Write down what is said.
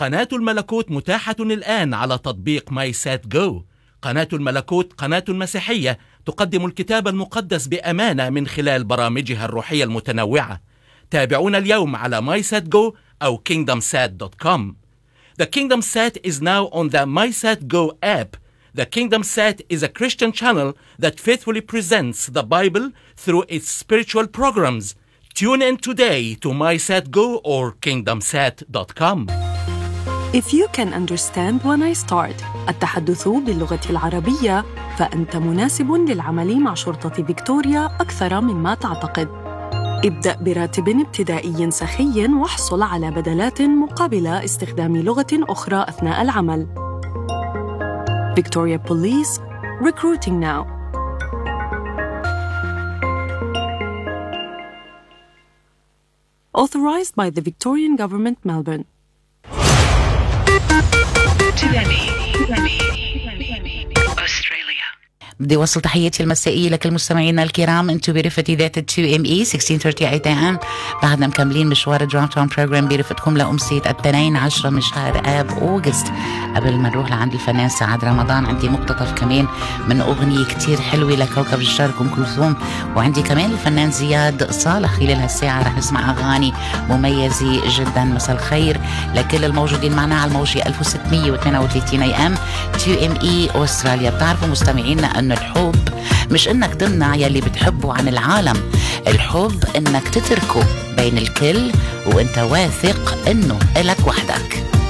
قناة الملكوت متاحة الآن على تطبيق ماي سات جو. قناة الملكوت قناة مسيحية تقدم الكتاب المقدس بأمانة من خلال برامجها الروحية المتنوعة. تابعونا اليوم على MySatGo أو KingdomSat.com. The KingdomSat is now on the MySatGo app. The KingdomSat is a Christian channel that faithfully presents the Bible through its spiritual programs. Tune in today to MySatGo or KingdomSat.com. If you can understand when I start التحدث باللغة العربية، فأنت مناسب للعمل مع شرطة فيكتوريا أكثر مما تعتقد. ابدأ براتب ابتدائي سخي واحصل على بدلات مقابل استخدام لغة أخرى أثناء العمل. Victoria Police, recruiting now. Authorized by the Victorian Government, Melbourne. بدي وصل تحياتي المسائية لكل مستمعينا الكرام. انتو برفقة ذات 2ME 1638 AM. بعدنا مكملين مشوار درام تاون بروجرام برفقتكم لأمسية 12 من شهر آب أوغست. قبل ما نروح لعند الفنان سعد رمضان، عندي مقتطف كمان من أغنية كتير حلوة لكوكب الشرق أم كلثوم، وعندي كمان الفنان زياد صالح. خلال هالساعة رح نسمع أغاني مميزة جدا. مساء الخير لكل الموجودين معنا على الموجة 1638 AM 2ME أستراليا. بتعرفوا مستمعينا أن الحب مش إنك تمنع يلي بتحبه عن العالم، الحب إنك تتركه بين الكل وإنت واثق إنه إلك وحدك.